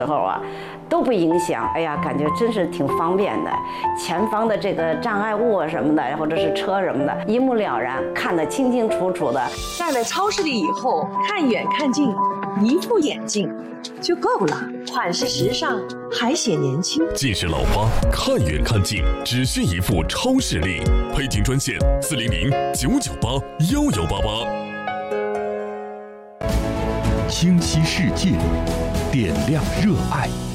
时候啊，都不影响。哎呀，感觉真是挺方便的。前方的这个障碍物啊什么的，或者是车什么的，一目了然，看得清清楚楚的。 站在超市里以后，看远看近，一副眼镜就够了，款式时尚，还显年轻。 近视老花，看远看近，只需一副超视力。配听专线400-998-1188。 清晰世界，点亮热爱。